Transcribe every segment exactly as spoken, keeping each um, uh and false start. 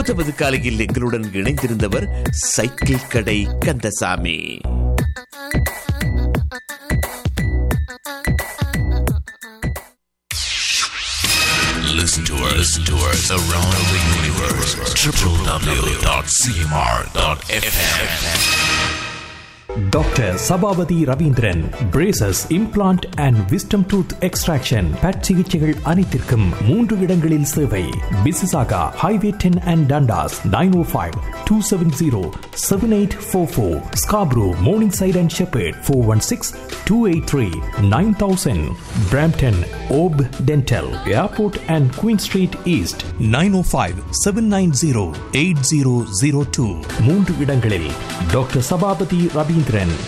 புத்தமது காலையில் எங்களுடன் இணைந்திருந்தவர் சைக்கிள் கடை Kandasamy. Listen to us, listen to us around the universe. w w w dot c m r dot f m. Doctor Sabapathi Ravindran, braces, implant and wisdom tooth extraction, but சிகிச்சைகள் அனைத்திற்கும் மூன்று இடங்களில் சேவை. பிசிசாகா highway ten and Dundas, nine O five two seven zero seven eight four four. Scarborough, morning side and shepherd, four one six two eight three nine thousand. Brampton Hope dental, airport and queen street east, nine O five seven nine zero eight zero zero two. மூன்று இடங்களில் doctor Sabapathi Ravindran.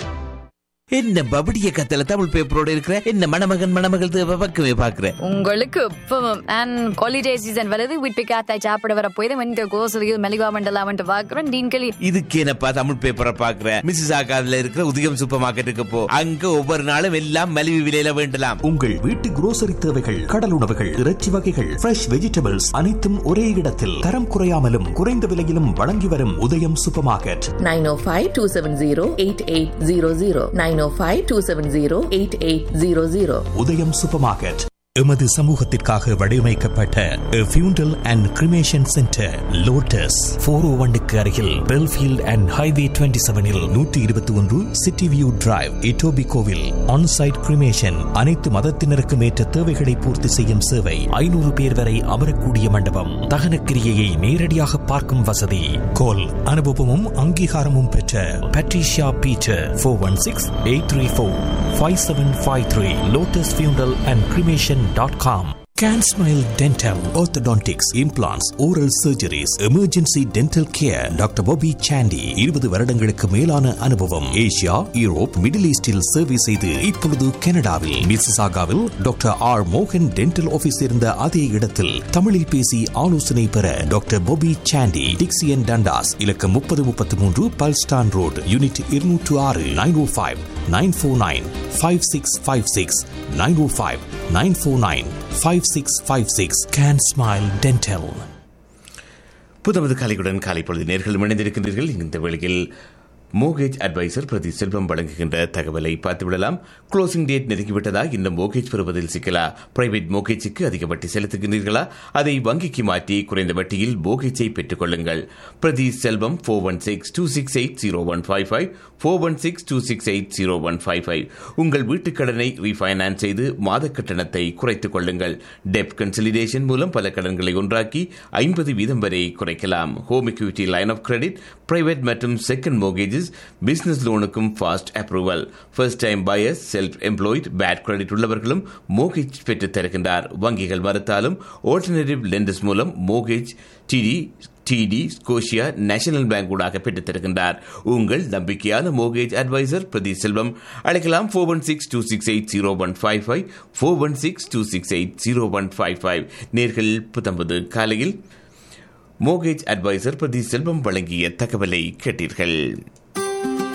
என்ன பபடிய கத்தல தமிழ் பேப்பரோட இருக்கிற என்ன மணமகன் மணமகள் பக்கமே பாக்குறேன். உங்களுக்கு இப்பவும் அண்ட் ஹாலிடே சீசன் வருது, வீட்டு காத்தாய் சாப்பிட வர போய் வந்து கோசலியில் மெலிவா மண்டலா வந்து பாக்குறேன். டீன்களி இதுக்கு என்னப்பா தமிழ் பேப்பரை பாக்குறேன். மிஸ்ஸஸ் ஆகாதுல இருக்கிற உதயம் சூப்பர் மார்க்கெட்டுக்கு போ, அங்க ஒவ்வொரு நாளும் எல்லாம் மலிவு விலையில வேண்டலாம். உங்கள் வீட்டு குரோசரி தேவைகள், கடல் உணவுகள், இறைச்சி வகைகள், ஃப்ரெஷ் வெஜிடபிள்ஸ் அனைத்தும் ஒரே இடத்தில் தரம் குறையாமலும் குறைந்த விலையிலும் வழங்கி வரும் உதயம் சூப்பர் மார்க்கெட். நைன் ஓ five two seven zero eight eight zero zero nine ஓ five two seven zero eight eight zero zero. உதயம் சூப்பர் மார்க்கெட். எமது சமூகத்திற்காக வடிவமைக்கப்பட்ட ஃபியூண்டல் and cremation centre lotus four ஓ ஒன்னுக்கு அருகில் பெல்ஃபீல்ட் அண்ட் ஹைவே டுவெண்ட்டி செவனில் நூற்றி இருபத்தி ஒன்று city view drive, இட்டோபிகோவில். Onsite cremation, அனைத்து மதத்தினருக்கும் ஏற்ற தேவைகளை பூர்த்தி செய்யும் சேவை. ஐநூறு பேர் வரை அமரக்கூடிய மண்டபம், தகனக்கிரியையை நேரடியாக பார்க்கும் வசதி. கோல் அனுபவமும் அங்கீகாரமும் பெற்ற Patricia Peter, four one six eight three four five seven five three. Lotus ஃபியூண்டல் and cremation dot com. Can Smile Dental, Orthodontics, Implants, Oral Surgeries, Emergency Dental Care. Doctor Bobby Chandy, இருபது வருடங்களுக்கு மேலான அனுபவம். ஏசியா, யூரோப், மிடில் ஈஸ்டில் சேவை செய்து இப்பொழுது கனடாவில் மிசிசாகாவில் டாக்டர் ஆர் மோகன் டென்டல் ஆபீஸ் இருந்த அதே இடத்தில் தமிழில் பேசி ஆலோசனை பெற டாக்டர் Bobby Chandy, டிக்சியன் டண்டாஸ், இலக்கம் முப்பது முப்பத்தி மூன்று பல்ஸ்டான் ரோடு, யூனிட் இருநூற்று ஆறு, nine O five nine four nine five six five six, nine O five nine four nine five six five six. Can Smile Dental. புத்தமது காலையுடன் காலை பொழுது நேர்கள் இணைந்திருக்கின்றீர்கள். இந்த வேளையில் மோகேஜ் அட்வைசர் பிரதி செல்வம் வழங்குகின்ற தகவலை பார்த்துவிடலாம். Closing date நெருங்கிவிட்டதா? இன்னும் மோகேஜ் பெறுவதில் சிக்கலா? பிரைவேட் மோகேஜுக்கு அதிக வட்டி செலுத்துகின்றீர்களா? அதை வங்கிக்கு மாற்றி குறைந்த வட்டியில் மோகேஜை பெற்றுக் கொள்ளுங்கள். பிரதி செல்வம் four one six two six eight zero one five five four one six two six eight zero one five five. உங்கள் வீட்டுக் கடனை ரீஃபைனான்ஸ் செய்து மாத கட்டணத்தை குறைத்துக் கொள்ளுங்கள். டெப்ட் கன்சலிடேஷன் மூலம் பல கடன்களை ஒன்றாக்கி ஐம்பது வீதம் வரை குறைக்கலாம். Home equity line of credit, private மற்றும் second மோகேஜஸ், business லோனுக்கும் fast approval. First time buyers, self employed, bad credit உள்ளவர்களும் மோகேஜ் பெற்றுத் தருகின்றார். வங்கிகள் மறுத்தாலும் ஆல்டர்னேட்டிவ் லெண்டர்ஸ் மூலம் mortgage DD DD Scotia national bank ஊடாக பெற்றுத் தருகின்றார். உங்கள் நம்பிக்கையான மோகேஜ் அட்வைசர் பிரதி செல்வம். அழைக்கலாம் four one six two six eight zero one five five four one six two six eight zero one five five. நேர்கள் புத்தம்பது காலையில் மோகேஜ் அட்வைசர் பிரதி செல்வம் வழங்கிய தகவலை கேட்டீர்கள்.